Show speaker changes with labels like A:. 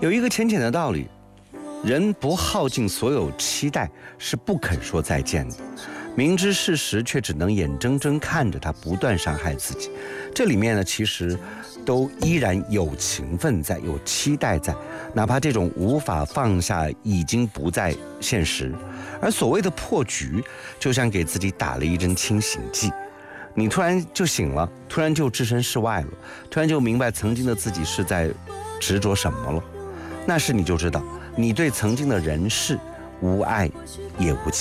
A: 有一个浅浅的道理，人不耗尽所有期待是不肯说再见的，明知事实却只能眼睁睁看着他不断伤害自己。这里面呢，其实都依然有情分在，有期待在，哪怕这种无法放下已经不再现实。而所谓的破局，就像给自己打了一针清醒剂，你突然就醒了，突然就置身事外了，突然就明白曾经的自己是在执着什么了。那时你就知道，你对曾经的人事无爱也无忌。